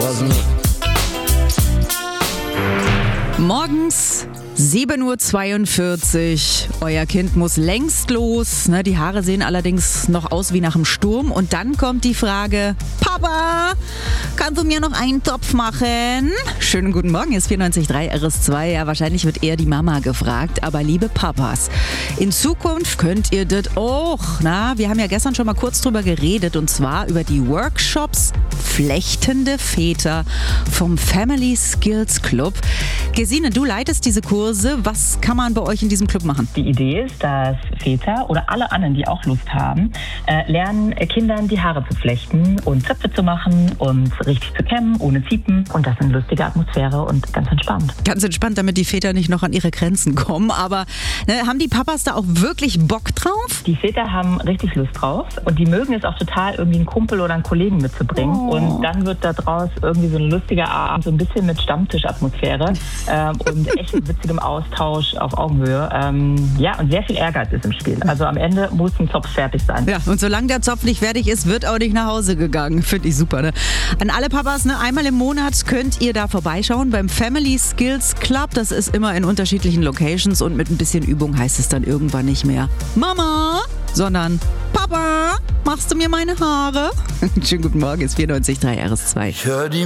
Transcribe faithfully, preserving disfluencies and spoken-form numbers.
Morgens sieben Uhr zweiundvierzig, euer Kind muss längst los. Ne, die Haare sehen allerdings noch aus wie nach einem Sturm. Und dann kommt die Frage, Papa, kannst du mir noch einen Topf machen? Schönen guten Morgen, hier ist vierundneunzig Komma drei R S zwei. Ja, wahrscheinlich wird eher die Mama gefragt. Aber liebe Papas, in Zukunft könnt ihr das auch. Na, wir haben ja gestern schon mal kurz drüber geredet. Und zwar über die Workshops Flechtende Väter vom Family Skills Club. Gesine, du leitest diese Kurse. Was kann man bei euch in diesem Club machen? Die Idee ist, dass Väter oder alle anderen, die auch Lust haben, äh, lernen, Kindern die Haare zu flechten und Zöpfe zu machen und richtig zu kämmen, ohne Ziepen. Und das in lustiger Atmosphäre und ganz entspannt. Ganz entspannt, damit die Väter nicht noch an ihre Grenzen kommen. Aber ne, haben die Papas da auch wirklich Bock drauf? Die Väter haben richtig Lust drauf und die mögen es auch total, irgendwie einen Kumpel oder einen Kollegen mitzubringen. Oh. Und dann wird da draus irgendwie so ein lustiger Abend, so ein bisschen mit Stammtischatmosphäre ähm, und echt witzigem Austausch auf Augenhöhe. Ähm, ja, und sehr viel Ehrgeiz ist im Spiel. Also am Ende muss ein Zopf fertig sein. Ja, und solange der Zopf nicht fertig ist, wird auch nicht nach Hause gegangen. Finde ich super, ne? An alle Papas, ne? Einmal im Monat könnt ihr da vorbeischauen beim Family Skills Club. Das ist immer in unterschiedlichen Locations und mit ein bisschen Übung heißt es dann irgendwann nicht mehr Mama, sondern Papa, machst du mir meine Haare? Schönen guten Morgen, ist vierundneunzig Komma drei R S zwei.